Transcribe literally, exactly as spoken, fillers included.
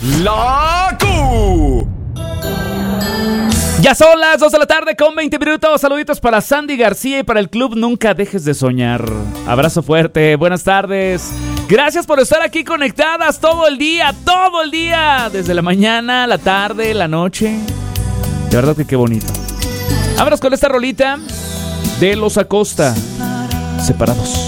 La Q. Ya son las dos de la tarde con veinte minutos. Saluditos para Sandy García y para el club Nunca Dejes de Soñar. Abrazo fuerte, buenas tardes. Gracias por estar aquí conectadas todo el día, todo el día. Desde la mañana, la tarde, la noche. De verdad que qué bonito. Vámonos con esta rolita de Los Acosta. Separados.